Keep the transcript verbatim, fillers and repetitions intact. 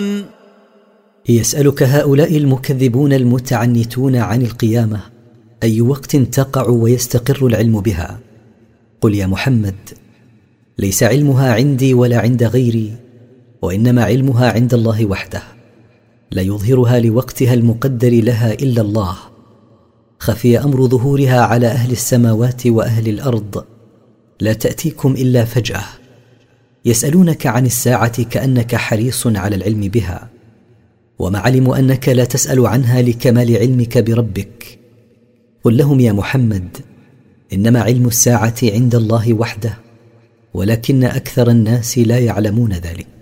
يسألك هؤلاء المكذبون المتعنتون عن القيامة أي وقت تقع ويستقر العلم بها. قل يا محمد: ليس علمها عندي ولا عند غيري، وإنما علمها عند الله وحده، لا يظهرها لوقتها المقدر لها إلا الله. خفي أمر ظهورها على أهل السماوات وأهل الأرض، لا تأتيكم إلا فجأة. يسألونك عن الساعة كأنك حريص على العلم بها، وما علموا أنك لا تسأل عنها لكمال علمك بربك. قل لهم يا محمد: إنما علم الساعة عند الله وحده، ولكن أكثر الناس لا يعلمون ذلك.